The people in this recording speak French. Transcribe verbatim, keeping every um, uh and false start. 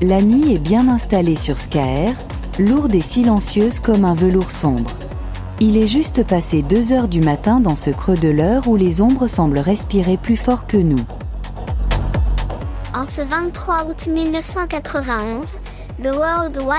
La nuit est bien installée sur Skaer, lourde et silencieuse comme un velours sombre. Il est juste passé deux heures du matin dans ce creux de l'heure où les ombres semblent respirer plus fort que nous. En ce vingt-trois août mille neuf cent quatre-vingt-onze, le World Wide